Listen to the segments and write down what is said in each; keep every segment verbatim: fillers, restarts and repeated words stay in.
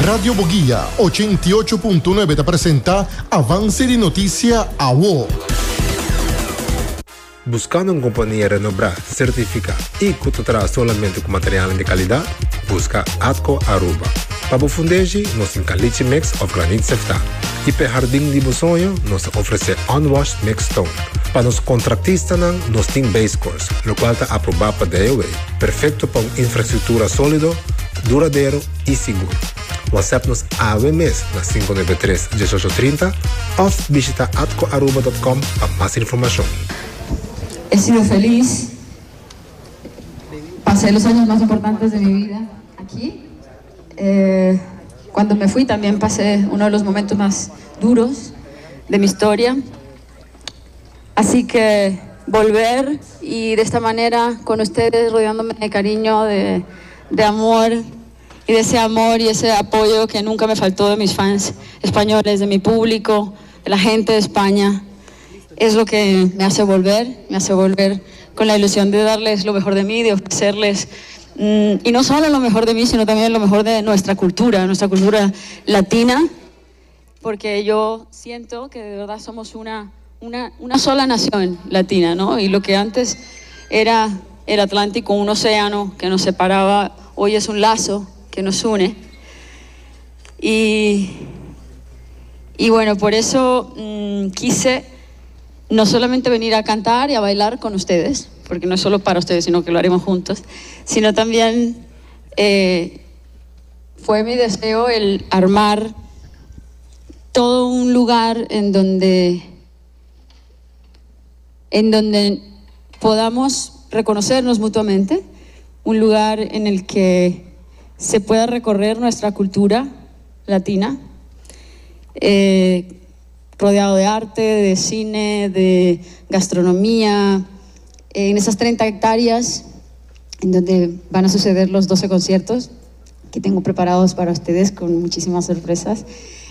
Radio Boguilla ochenta y ocho punto nueve te presenta Avance de Noticia A W O. Buscando uma companhia renombrada, certificada e que te traz solamente com material de qualidade, busca Atco Aruba. Para o fundejo, nós temos caliche mix of granite sefta. E para jardim de sonho, nós oferecemos unwashed mix stone. Para os contratistas, nós temos base course, o qual está aprovado para D O A. Perfeito para uma infraestrutura sólida, duradouro e seguro. WhatsApp-nos A W M S na cinco nove três, um oito três zero ou visita atco aruba punto com para mais informação. He sido feliz, pasé los años más importantes de mi vida aquí. Eh, cuando me fui también pasé uno de los momentos más duros de mi historia. Así que volver y de esta manera con ustedes rodeándome de cariño, de, de amor y de ese amor y ese apoyo que nunca me faltó de mis fans españoles, de mi público, de la gente de España. Es lo que me hace volver, me hace volver con la ilusión de darles lo mejor de mí, de ofrecerles, mmm, y no solo lo mejor de mí, sino también lo mejor de nuestra cultura, nuestra cultura latina, porque yo siento que de verdad somos una, una, una sola nación latina, ¿no? Y lo que antes era el Atlántico, un océano que nos separaba, hoy es un lazo que nos une. Y, y bueno, por eso mmm, quise no solamente venir a cantar y a bailar con ustedes, porque no es solo para ustedes, sino que lo haremos juntos, sino también eh, fue mi deseo el armar todo un lugar en donde, en donde podamos reconocernos mutuamente, un lugar en el que se pueda recorrer nuestra cultura latina, eh, rodeado de arte, de cine, de gastronomía, en esas treinta hectáreas en donde van a suceder los doce conciertos que tengo preparados para ustedes con muchísimas sorpresas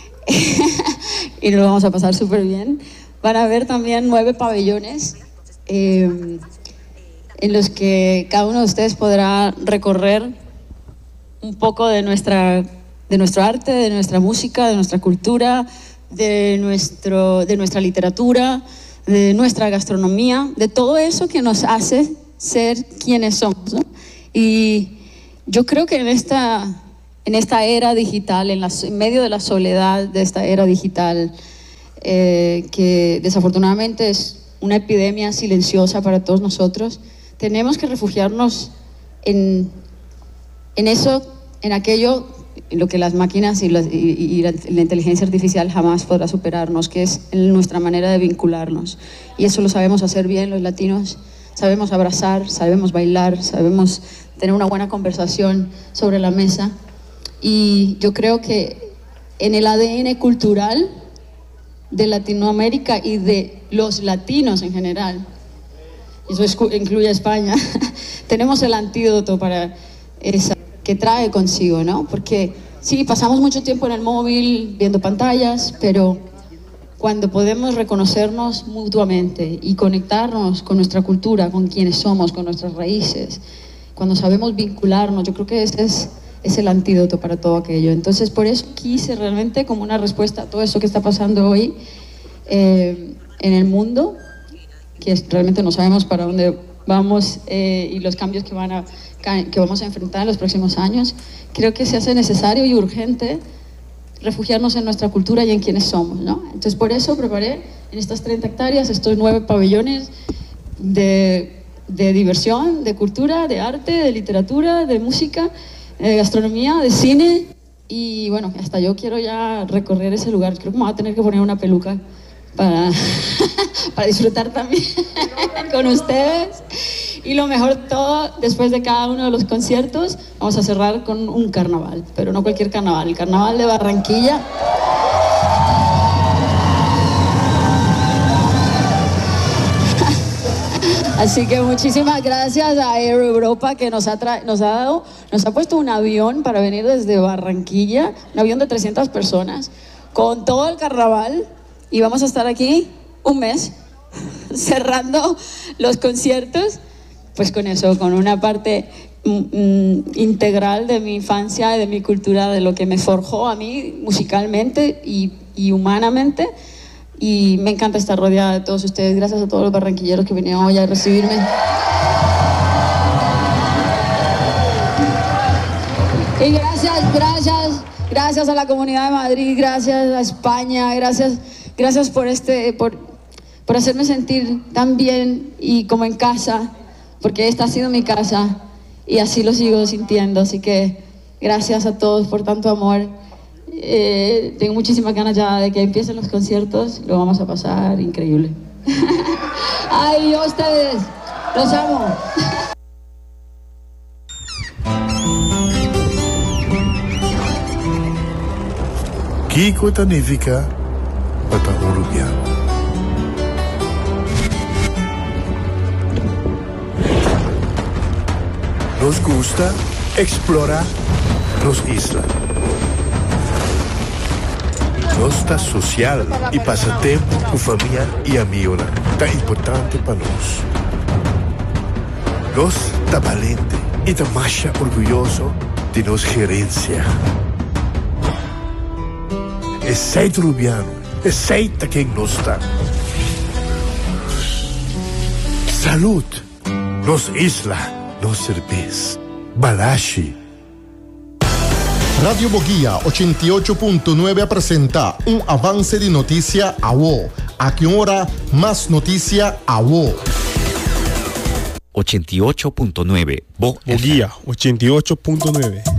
y nos lo vamos a pasar súper bien. Van a haber también nueve pabellones eh, en los que cada uno de ustedes podrá recorrer un poco de, nuestra, de nuestro arte, de nuestra música, de nuestra cultura, de, nuestro, de nuestra literatura, de nuestra gastronomía, de todo eso que nos hace ser quienes somos, ¿no? Y yo creo que en esta, en esta era digital, en, la, en medio de la soledad de esta era digital, eh, que desafortunadamente es una epidemia silenciosa para todos nosotros, tenemos que refugiarnos en, en eso, en aquello lo que las máquinas y, las, y, y la, la inteligencia artificial jamás podrá superarnos, que es nuestra manera de vincularnos. Y eso lo sabemos hacer bien los latinos, sabemos abrazar, sabemos bailar, sabemos tener una buena conversación sobre la mesa. Y yo creo que en el A D N cultural de Latinoamérica y de los latinos en general, y eso incluye a España, tenemos el antídoto para esa que trae consigo, ¿no? Porque sí, pasamos mucho tiempo en el móvil viendo pantallas, pero cuando podemos reconocernos mutuamente y conectarnos con nuestra cultura, con quienes somos, con nuestras raíces, cuando sabemos vincularnos, yo creo que ese es, es el antídoto para todo aquello. Entonces, por eso quise realmente, como una respuesta a todo eso que está pasando hoy eh, en el mundo, que es, realmente no sabemos para dónde vamos eh, y los cambios que van a que vamos a enfrentar en los próximos años, creo que se hace necesario y urgente refugiarnos en nuestra cultura y en quienes somos, ¿no? Entonces, por eso preparé en estas treinta hectáreas estos nueve pabellones de, de diversión, de cultura, de arte, de literatura, de música, de gastronomía, de cine. Y bueno, hasta yo quiero ya recorrer ese lugar. Creo que me voy a tener que poner una peluca para, para disfrutar también con ustedes. Y lo mejor de todo, después de cada uno de los conciertos, vamos a cerrar con un carnaval, pero no cualquier carnaval, el carnaval de Barranquilla. Así que muchísimas gracias a Air Europa que nos ha, tra nos ha dado, nos ha puesto un avión para venir desde Barranquilla, un avión de trescientas personas, con todo el carnaval, y vamos a estar aquí un mes, cerrando los conciertos. Pues con eso, con una parte mm, integral de mi infancia y de mi cultura, de lo que me forjó a mí musicalmente y, y humanamente. Y me encanta estar rodeada de todos ustedes. Gracias a todos los barranquilleros que vinieron hoy a recibirme. Y gracias, gracias, gracias a la Comunidad de Madrid, gracias a España, gracias, gracias por este, por, por hacerme sentir tan bien y como en casa, porque esta ha sido mi casa y así lo sigo sintiendo. Así que gracias a todos por tanto amor. Eh, tengo muchísimas ganas ya de que empiecen los conciertos, lo vamos a pasar increíble. Ay, a ustedes, los amo. Kiko significa para Uruguay. Nos gusta explorar las islas. Nos está social y pasatiempo con familia y amigos tan importante para nos. Nos está valiente y está más orgulloso de nos gerencia. Es seis rubiano, es seis de quien nos está. Salud, nos isla, nos cerveza, Balashi. Radio Boguía ochenta y ocho punto nueve presenta un avance de noticia a vos. A qué hora más noticia a vos. ochenta y ocho punto nueve Boguía ochenta y ocho punto nueve.